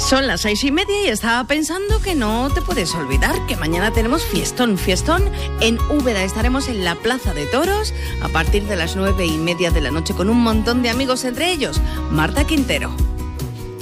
Son las 6:30 y estaba pensando que no te puedes olvidar que mañana tenemos fiestón en Úbeda. Estaremos en la Plaza de Toros a partir de las 9:30 de la noche con un montón de amigos, entre ellos Marta Quintero.